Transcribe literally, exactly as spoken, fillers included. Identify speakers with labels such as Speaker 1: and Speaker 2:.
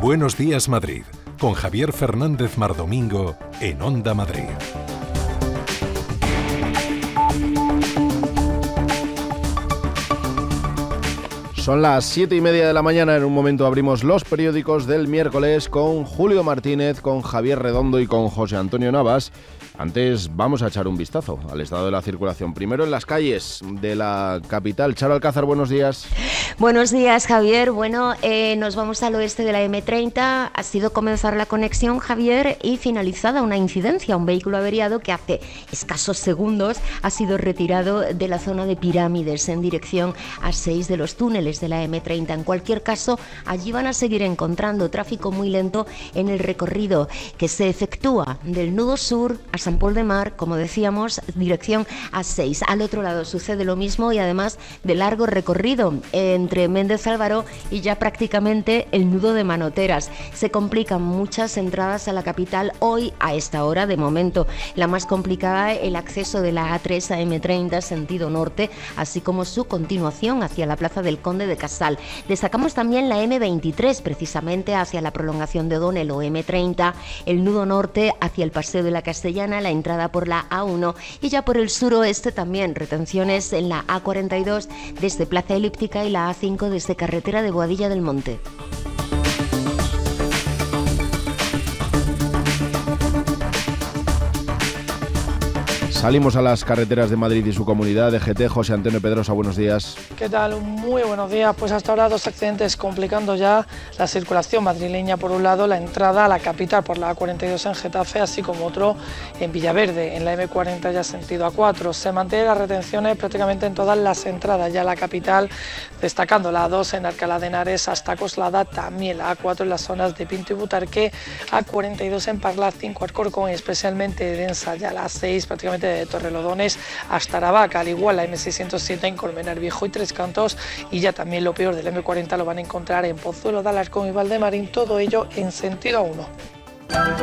Speaker 1: Buenos días, Madrid, con Javier Fernández Mardomingo en Onda Madrid.
Speaker 2: Son las siete y media de la mañana. En un momento abrimos los periódicos del miércoles con Julio Martínez, con Javier Redondo y con José Antonio Navas. Antes vamos a echar un vistazo al estado de la circulación. Primero en las calles de la capital. Charo Alcázar, buenos días.
Speaker 3: Buenos días, Javier. Bueno, eh, nos vamos al oeste de la eme treinta. Ha sido comenzar la conexión, Javier, y finalizada una incidencia. Un vehículo averiado que hace escasos segundos ha sido retirado de la zona de Pirámides en dirección a seis de los túneles de la eme treinta. En cualquier caso, allí van a seguir encontrando tráfico muy lento en el recorrido que se efectúa del nudo sur a San Pol de Mar, como decíamos, dirección a seis. Al otro lado sucede lo mismo y además de largo recorrido entre Méndez Álvaro y ya prácticamente el nudo de Manoteras. Se complican muchas entradas a la capital hoy a esta hora de momento. La más complicada, el acceso de la a tres a eme treinta sentido norte, así como su continuación hacia la Plaza del Conde de Casal. Destacamos también la eme veintitrés, precisamente hacia la prolongación de O'Donnell o eme treinta, el nudo norte hacia el Paseo de la Castellana, la entrada por la a uno y ya por el suroeste también retenciones en la a cuarenta y dos desde Plaza Elíptica y la a cinco desde carretera de Boadilla del Monte.
Speaker 2: Salimos a las carreteras de Madrid y su comunidad. D G T, José Antonio Pedrosa, buenos días.
Speaker 4: ¿Qué tal? Muy buenos días. Pues hasta ahora dos accidentes complicando ya la circulación madrileña. Por un lado, la entrada a la capital por la a cuarenta y dos en Getafe, así como otro en Villaverde, en la eme cuarenta ya sentido a cuatro. Se mantienen las retenciones prácticamente en todas las entradas ya a la capital, destacando la a dos en Alcalá de Henares hasta Coslada, también la a cuatro en las zonas de Pinto y Butarque, a cuarenta y dos en Parla, cinco Alcorcón, especialmente densa ya la a seis prácticamente de Torrelodones hasta Aravaca, al igual la eme seiscientos siete en Colmenar Viejo y Tres Cantos, y ya también lo peor del eme cuarenta lo van a encontrar en Pozuelo de Alarcón y Valdemarín, todo ello en sentido a uno.